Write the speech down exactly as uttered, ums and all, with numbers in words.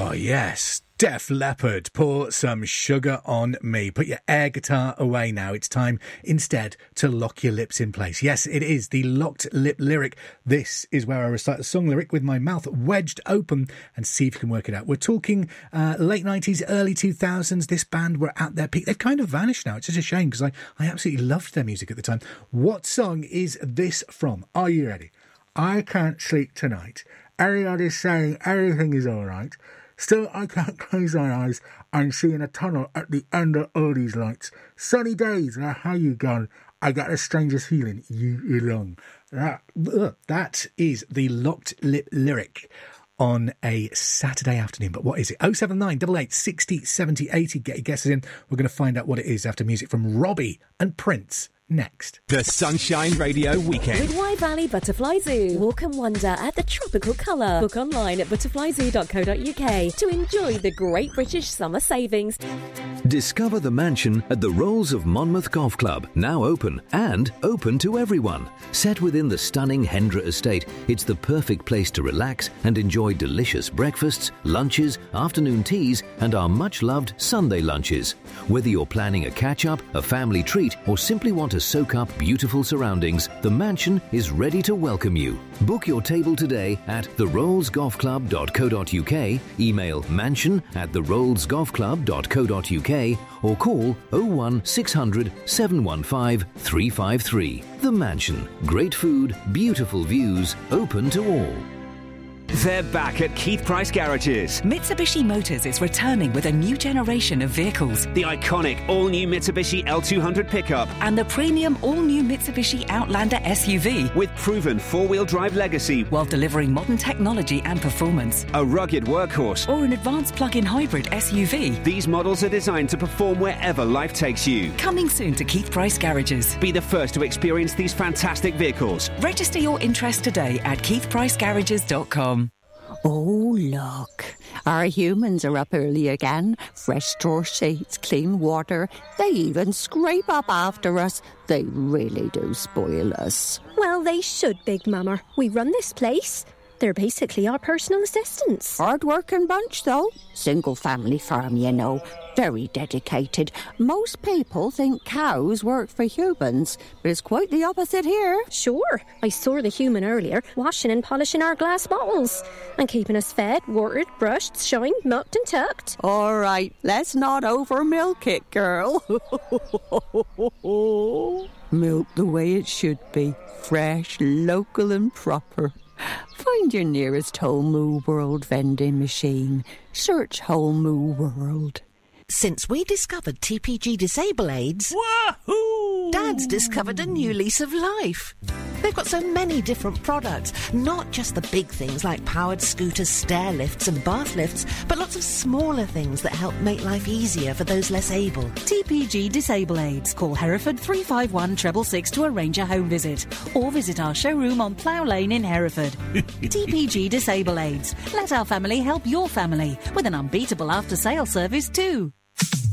Oh, yes. Def Leppard, pour some sugar on me. Put your air guitar away now. It's time instead to lock your lips in place. Yes, it is the locked lip lyric. This is where I recite the song lyric with my mouth wedged open and see if you can work it out. We're talking uh, late nineties, early two thousands. This band were at their peak. They've kind of vanished now. It's such a shame because I, I absolutely loved their music at the time. What song is this from? Are you ready? I can't sleep tonight. Everybody's saying everything is all right. Still, I can't close my eyes and see in a tunnel at the end of all these lights. Sunny days, now how you gone? I got the strangest feeling you belong. That, ugh, that is the locked lip lyric on a Saturday afternoon. But what is it? oh seven nine, eight eight, sixty, seventy, eighty. Get your guesses in. We're going to find out what it is after music from Robbie and Prince. Next. The Sunshine Radio Weekend. With Wye Valley Butterfly Zoo. Walk and wonder at the tropical colour. Book online at butterfly zoo dot co dot uk to enjoy the Great British Summer Savings. Discover the mansion at the Rolls of Monmouth Golf Club, now open and open to everyone. Set within the stunning Hendra estate, it's the perfect place to relax and enjoy delicious breakfasts, lunches, afternoon teas and our much-loved Sunday lunches. Whether you're planning a catch-up, a family treat or simply want to soak up beautiful surroundings, the mansion is ready to welcome you. Book your table today at the rolls golf club dot co dot uk, email mansion at the rolls golf club dot co dot uk or call oh one six hundred, seven one five, three five three. The Mansion. Great food, beautiful views, open to all. They're back at Keith Price Garages. Mitsubishi Motors is returning with a new generation of vehicles. The iconic all-new Mitsubishi L two hundred pickup. And the premium all-new Mitsubishi Outlander S U V. With proven four-wheel drive legacy. While delivering modern technology and performance. A rugged workhorse. Or an advanced plug-in hybrid S U V. These models are designed to perform wherever life takes you. Coming soon to Keith Price Garages. Be the first to experience these fantastic vehicles. Register your interest today at keith price garages dot com. Oh, look. Our humans are up early again. Fresh straw sheets, clean water. They even scrape up after us. They really do spoil us. Well, they should, Big Mama. We run this place. They're basically our personal assistants. Hard-working bunch, though. Single-family farm, you know. Very dedicated. Most people think cows work for humans, but it's quite the opposite here. Sure. I saw the human earlier, washing and polishing our glass bottles and keeping us fed, watered, brushed, shined, milked and tucked. All right, let's not over-milk it, girl. Milk the way it should be. Fresh, local and proper. Find your nearest Whole Moo World vending machine. Search Whole Moo World. Since we discovered T P G Disable Aids, Wahoo! Dad's discovered a new lease of life. They've got so many different products, not just the big things like powered scooters, stair lifts and bath lifts, but lots of smaller things that help make life easier for those less able. T P G Disable Aids. Call Hereford three five one, six six six to arrange a home visit or visit our showroom on Plough Lane in Hereford. T P G Disable Aids. Let our family help your family with an unbeatable after-sale service too.